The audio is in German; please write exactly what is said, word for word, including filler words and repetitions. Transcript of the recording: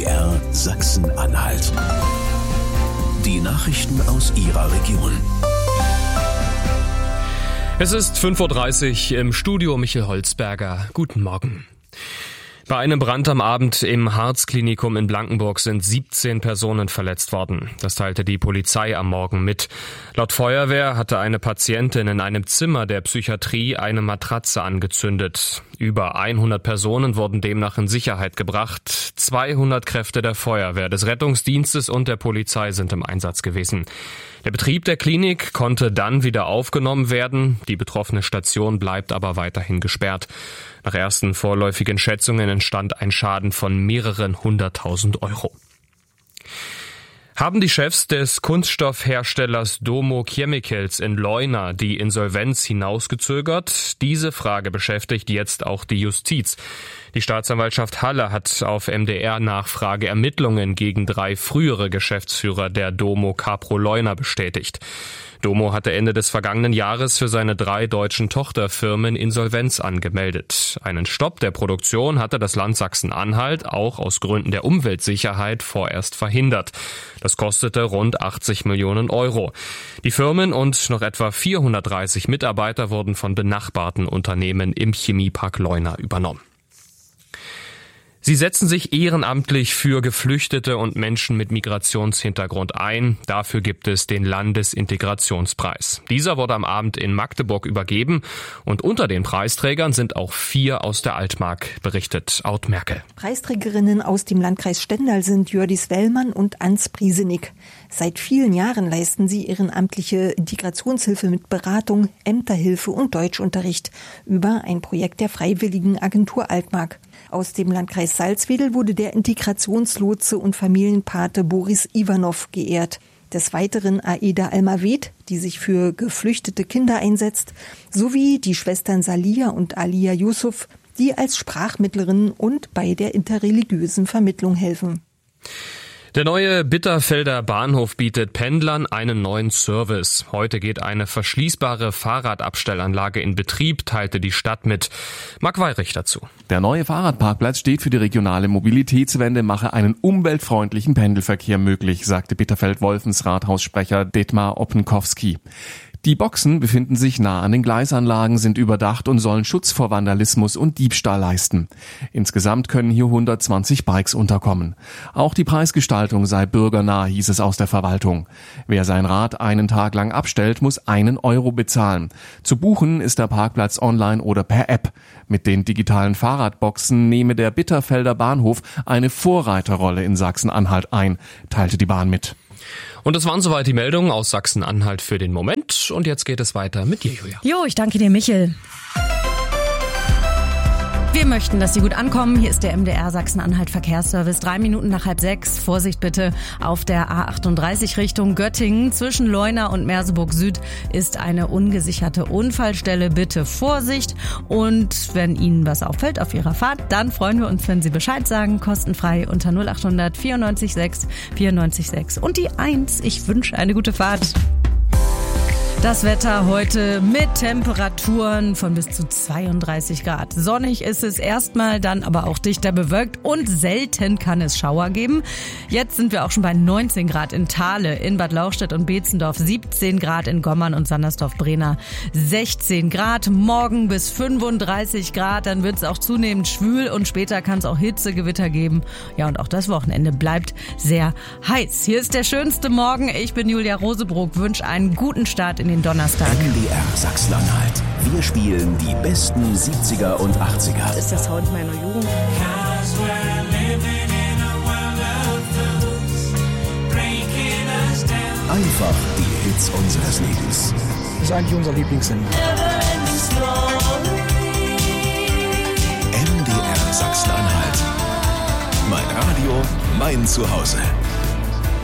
R Sachsen-Anhalt. Die Nachrichten aus Ihrer Region. Es ist fünf Uhr dreißig, im Studio Michael Holzberger. Guten Morgen. Bei einem Brand am Abend im Harz-Klinikum in Blankenburg sind siebzehn Personen verletzt worden. Das teilte die Polizei am Morgen mit. Laut Feuerwehr hatte eine Patientin in einem Zimmer der Psychiatrie eine Matratze angezündet. Über hundert Personen wurden demnach in Sicherheit gebracht. zweihundert Kräfte der Feuerwehr, des Rettungsdienstes und der Polizei sind im Einsatz gewesen. Der Betrieb der Klinik konnte dann wieder aufgenommen werden. Die betroffene Station bleibt aber weiterhin gesperrt. Nach ersten vorläufigen Schätzungen entstand ein Schaden von mehreren hunderttausend Euro. Haben die Chefs des Kunststoffherstellers Domo Chemicals in Leuna die Insolvenz hinausgezögert? Diese Frage beschäftigt jetzt auch die Justiz. Die Staatsanwaltschaft Halle hat auf M D R-Nachfrage Ermittlungen gegen drei frühere Geschäftsführer der Domo Capro Leuna bestätigt. Domo hatte Ende des vergangenen Jahres für seine drei deutschen Tochterfirmen Insolvenz angemeldet. Einen Stopp der Produktion hatte das Land Sachsen-Anhalt auch aus Gründen der Umweltsicherheit vorerst verhindert. Das kostete rund achtzig Millionen Euro. Die Firmen und noch etwa vierhundertdreißig Mitarbeiter wurden von benachbarten Unternehmen im Chemiepark Leuna übernommen. Sie setzen sich ehrenamtlich für Geflüchtete und Menschen mit Migrationshintergrund ein. Dafür gibt es den Landesintegrationspreis. Dieser wurde am Abend in Magdeburg übergeben und unter den Preisträgern sind auch vier aus der Altmark, berichtet Aud Merkel. Preisträgerinnen aus dem Landkreis Stendal sind Jördis Wellmann und Ans Priesenig. Seit vielen Jahren leisten sie ehrenamtliche Integrationshilfe mit Beratung, Ämterhilfe und Deutschunterricht über ein Projekt der Freiwilligen Agentur Altmark. Aus dem Landkreis Salzwedel wurde der Integrationslotse und Familienpate Boris Ivanov geehrt. Des Weiteren Aeda Almaved, die sich für geflüchtete Kinder einsetzt, sowie die Schwestern Salia und Alia Yusuf, die als Sprachmittlerinnen und bei der interreligiösen Vermittlung helfen. Der neue Bitterfelder Bahnhof bietet Pendlern einen neuen Service. Heute geht eine verschließbare Fahrradabstellanlage in Betrieb, teilte die Stadt mit. Marc Weirich dazu. Der neue Fahrradparkplatz steht für die regionale Mobilitätswende, mache einen umweltfreundlichen Pendelverkehr möglich, sagte Bitterfeld-Wolfens Rathaussprecher Detmar Oppenkowski. Die Boxen befinden sich nah an den Gleisanlagen, sind überdacht und sollen Schutz vor Vandalismus und Diebstahl leisten. Insgesamt können hier hundertzwanzig Bikes unterkommen. Auch die Preisgestaltung sei bürgernah, hieß es aus der Verwaltung. Wer sein Rad einen Tag lang abstellt, muss einen Euro bezahlen. Zu buchen ist der Parkplatz online oder per App. Mit den digitalen Fahrradboxen nehme der Bitterfelder Bahnhof eine Vorreiterrolle in Sachsen-Anhalt ein, teilte die Bahn mit. Und das waren soweit die Meldungen aus Sachsen-Anhalt für den Moment. Und jetzt geht es weiter mit dir, Julia. Jo, ich danke dir, Michel. Wir möchten, dass Sie gut ankommen. Hier ist der M D R Sachsen-Anhalt Verkehrsservice. Drei Minuten nach halb sechs. Vorsicht bitte auf der A achtunddreißig Richtung Göttingen. Zwischen Leuna und Merseburg Süd ist eine ungesicherte Unfallstelle. Bitte Vorsicht. Und wenn Ihnen was auffällt auf Ihrer Fahrt, dann freuen wir uns, wenn Sie Bescheid sagen. Kostenfrei unter null achthundert vierundneunzig sechs vierundneunzig sechs. Und die eins. Ich wünsche eine gute Fahrt. Das Wetter heute mit Temperaturen von bis zu zweiunddreißig Grad. Sonnig ist es erstmal, dann aber auch dichter bewölkt und selten kann es Schauer geben. Jetzt sind wir auch schon bei neunzehn Grad in Thale, in Bad Lauchstädt und Beetzendorf, siebzehn Grad in Gommern und Sandersdorf-Brena, sechzehn Grad. Morgen bis fünfunddreißig Grad, dann wird es auch zunehmend schwül und später kann es auch Hitzegewitter geben. Ja, und auch das Wochenende bleibt sehr heiß. Hier ist der schönste Morgen. Ich bin Julia Rosebrook, wünsche einen guten Start in den Donnerstag. M D R Sachsen-Anhalt. Wir spielen die besten siebziger und achtziger. Das ist der Sound meiner Jugend. Einfach die Hits unseres Lebens. Das ist eigentlich unser Lieblingssender. M D R Sachsen-Anhalt. Mein Radio, mein Zuhause.